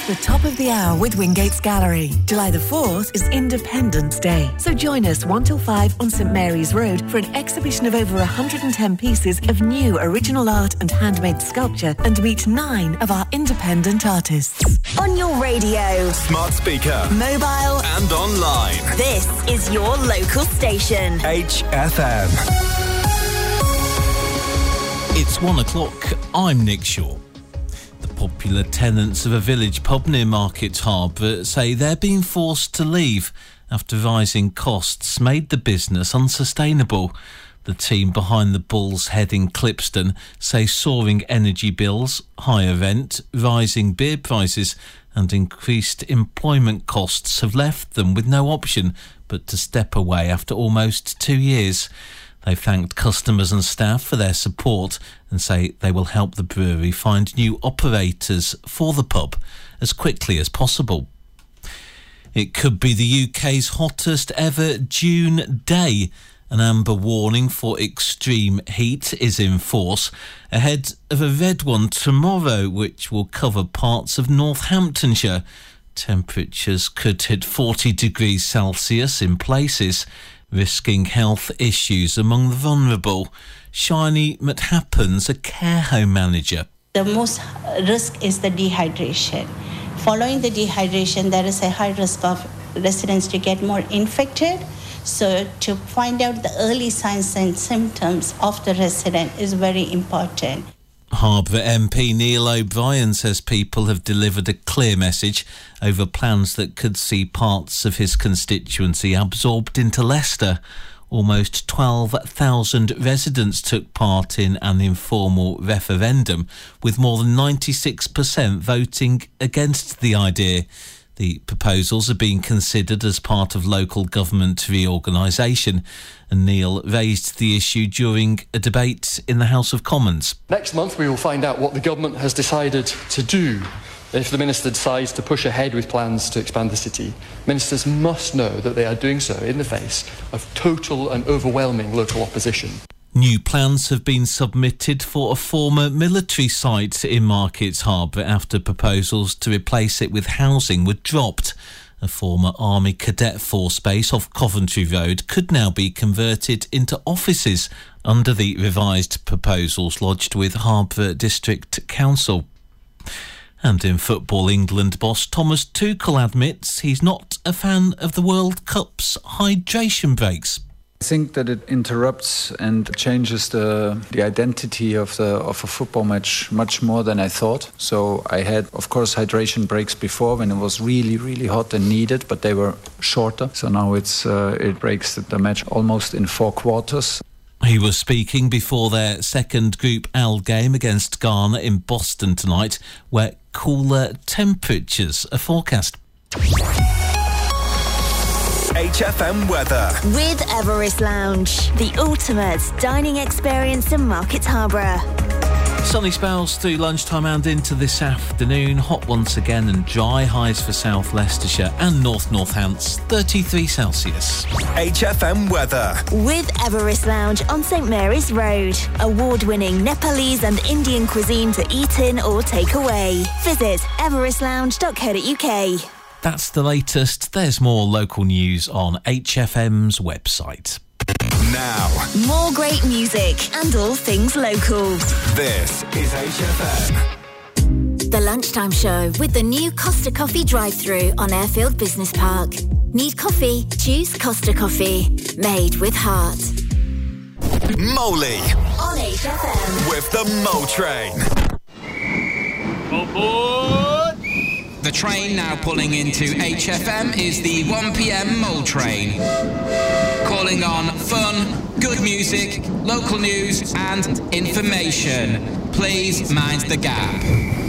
It's the top of the hour with Wingate's Gallery. July the 4th is Independence Day. So join us 1 till 5 on St Mary's Road for an exhibition of over 110 pieces of new original art and handmade sculpture, and meet 9 of our independent artists. On your radio, smart speaker, mobile and online. This is your local station. HFM. It's 1 o'clock. I'm Nick Shaw. The popular tenants of a village pub near Market Harbour say they're being forced to leave after rising costs made the business unsustainable. The team behind the Bull's Head in Clipston say soaring energy bills, higher rent, rising beer prices and increased employment costs have left them with no option but to step away after almost 2 years. They thanked customers and staff for their support and say they will help the brewery find new operators for the pub as quickly as possible. It could be the UK's hottest ever June day. An amber warning for extreme heat is in force ahead of a red one tomorrow, which will cover parts of Northamptonshire. Temperatures could hit 40 degrees Celsius in places, risking health issues among the vulnerable. Shani McHappens, a care home manager. The most risk is the dehydration. Following the dehydration, there is a high risk of residents to get more infected. So to find out the early signs and symptoms of the resident is very important. Harbour MP Neil O'Brien says people have delivered a clear message over plans that could see parts of his constituency absorbed into Leicester. Almost 12,000 residents took part in an informal referendum, with more than 96% voting against the idea. The proposals are being considered as part of local government reorganisation, and Neil raised the issue during a debate in the House of Commons. Next month we will find out what the government has decided to do. If the Minister decides to push ahead with plans to expand the city, ministers must know that they are doing so in the face of total and overwhelming local opposition. New plans have been submitted for a former military site in Market Harbour after proposals to replace it with housing were dropped. A former Army Cadet Force base off Coventry Road could now be converted into offices under the revised proposals lodged with Harbour District Council. And in football, England boss Thomas Tuchel admits he's not a fan of the World Cup's hydration breaks. I think that it interrupts and changes the identity of a football match much more than I thought. So I had, of course, hydration breaks before when it was really, really hot and needed, but they were shorter. So now it breaks the match almost in 4 quarters. He was speaking before their second Group L game against Ghana in Boston tonight, where cooler temperatures are forecast. HFM weather. With Everest Lounge, the ultimate dining experience in Market Harbour. Sunny spells through lunchtime and into this afternoon. Hot once again and dry. Highs for South Leicestershire and North Northants, 33 Celsius. HFM weather. With Everest Lounge on St Mary's Road. Award-winning Nepalese and Indian cuisine to eat in or take away. Visit everestlounge.co.uk. That's the latest. There's more local news on HFM's website. Now, more great music and all things local. This is HFM. The Lunchtime Show with the new Costa Coffee drive-thru on Airfield Business Park. Need coffee? Choose Costa Coffee. Made with heart. Moley On HFM. with the Mo Train. The train now pulling into HFM is the 1pm Mole Train. Calling on fun, good music, local news and information. Please mind the gap.